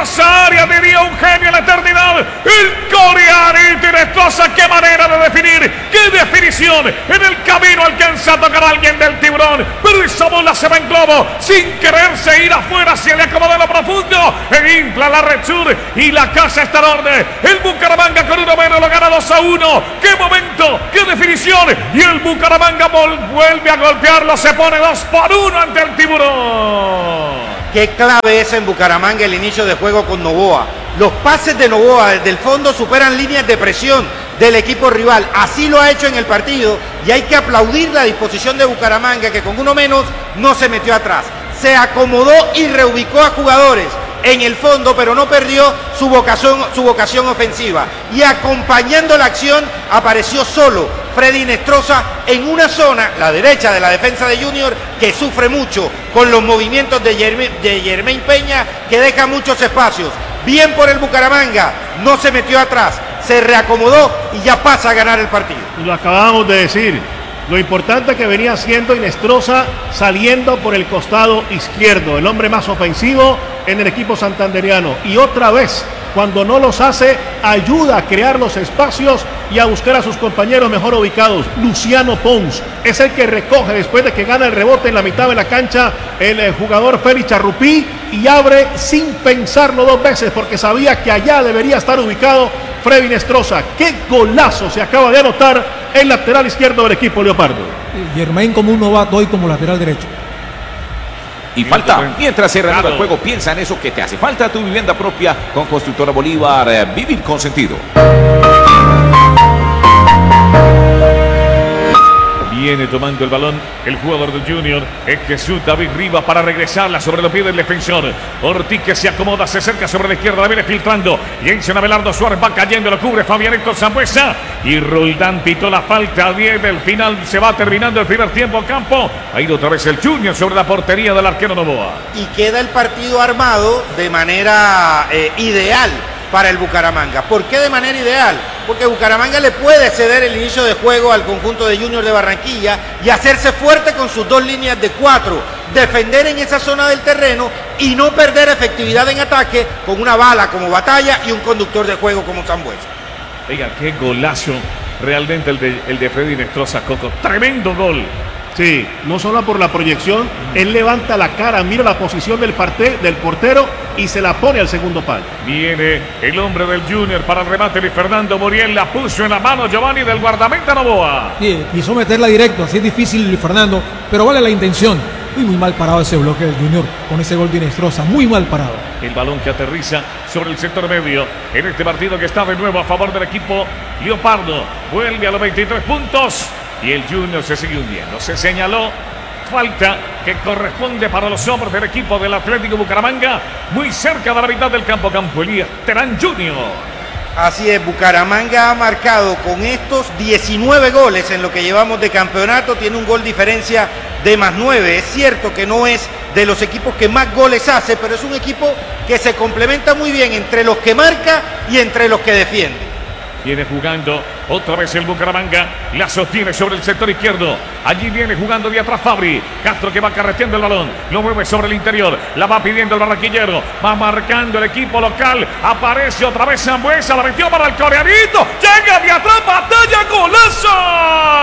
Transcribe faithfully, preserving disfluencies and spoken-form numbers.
esa área, diría un genio en la eternidad. El coreanito Inestrosa, qué manera de definir, qué definición. En el camino alcanza a tocar a alguien del Tiburón, pero esa bola se va en globo, sin quererse ir afuera, se le acomoda en lo profundo, e infla la red sur y la casa está en orden. El Bucaramanga con uno menos lo gana dos a uno. Qué momento, qué definición, y el Bucaramanga vuelve a golpearlo, se pone dos por uno ante el Tiburón. Qué clave es en Bucaramanga el inicio de juego con Novoa. Los pases de Novoa desde el fondo superan líneas de presión del equipo rival. Así lo ha hecho en el partido y hay que aplaudir la disposición de Bucaramanga, que con uno menos no se metió atrás. Se acomodó y reubicó a jugadores en el fondo, pero no perdió su vocación, su vocación ofensiva. Y acompañando la acción apareció solo Freddy Inestrosa en una zona, la derecha de la defensa de Junior, que sufre mucho con los movimientos de Germain, de Germain Peña, que deja muchos espacios. Bien por el Bucaramanga, no se metió atrás, se reacomodó y ya pasa a ganar el partido. Lo acabamos de decir, lo importante que venía haciendo Inestrosa saliendo por el costado izquierdo, el hombre más ofensivo en el equipo santandereano, y otra vez, cuando no los hace, ayuda a crear los espacios y a buscar a sus compañeros mejor ubicados. Luciano Pons es el que recoge después de que gana el rebote en la mitad de la cancha el, el jugador Félix Charrupí, y abre sin pensarlo dos veces porque sabía que allá debería estar ubicado Freddy Inestrosa. ¡Qué golazo se acaba de anotar el lateral izquierdo del equipo leopardo! Germain como un novato y como lateral derecho. Y falta, mientras se reanuda el juego, piensa en eso que te hace falta, tu vivienda propia con Constructora Bolívar, eh, vivir con sentido. Viene tomando el balón el jugador del Junior, es Jesús David Rivas, para regresarla sobre los pies del defensor. Ortiz, que se acomoda, se acerca sobre la izquierda, la viene filtrando. Jensen Abelardo Suárez va cayendo, lo cubre Fabianito Zambuesa. Y Roldán pitó la falta. Bien, el final se va terminando el primer tiempo a campo. Ha ido otra vez el Junior sobre la portería del arquero Novoa. Y queda el partido armado de manera eh, ideal para el Bucaramanga. ¿Por qué de manera ideal? Porque Bucaramanga le puede ceder el inicio de juego al conjunto de Junior de Barranquilla y hacerse fuerte con sus dos líneas de cuatro, defender en esa zona del terreno y no perder efectividad en ataque con una bala como Batalla y un conductor de juego como Zambuesa. Oiga, qué golazo realmente el de, el de Freddy Inestrosa, Coco. Tremendo gol. Sí, no solo por la proyección, él levanta la cara, mira la posición del, parte, del portero y se la pone al segundo palo. Viene el hombre del Junior para el remate de Fernando Muriel, la puso en la mano Giovanni del guardameta Novoa. Sí, quiso meterla directo, así es difícil Luis Fernando, pero vale la intención. Muy, muy mal parado ese bloque del Junior con ese gol de Inestrosa, muy mal parado. El balón que aterriza sobre el sector medio en este partido que está de nuevo a favor del equipo Leopardo. Vuelve a los veintitrés puntos. Y el Junior se sigue hundiendo. Se señaló falta que corresponde para los hombres del equipo del Atlético Bucaramanga, muy cerca de la mitad del campo. Campo Elías Terán Junior. Así es, Bucaramanga ha marcado con estos diecinueve goles en lo que llevamos de campeonato, tiene un gol diferencia de más nueve. Es cierto que no es de los equipos que más goles hace, pero es un equipo que se complementa muy bien entre los que marca y entre los que defiende. Viene jugando otra vez el Bucaramanga, la sostiene sobre el sector izquierdo. Allí viene jugando de atrás Fabri. Castro, que va carreteando el balón, lo mueve sobre el interior, la va pidiendo el barranquillero, va marcando el equipo local. Aparece otra vez Zambuesa, la metió para el coreanito, llega de atrás, Batalla, golazo.